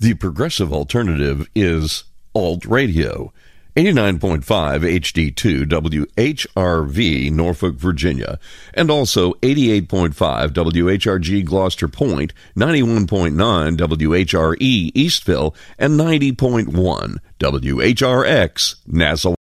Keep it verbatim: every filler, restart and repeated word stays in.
The progressive alternative is Alt Radio. eighty-nine point five H D two W H R V, Norfolk, Virginia, and also eighty-eight point five W H R G Gloucester Point, ninety-one point nine W H R E Eastville, and ninety point one W H R X Nassau.